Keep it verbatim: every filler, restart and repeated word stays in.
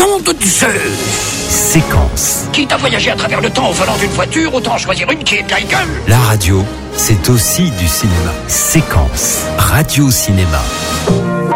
nom de Zeus! Séquence. Quitte à voyager à travers le temps au volant d'une voiture, autant choisir une qui est de la gueule. La radio, c'est aussi du cinéma. Séquence. Radio-cinéma.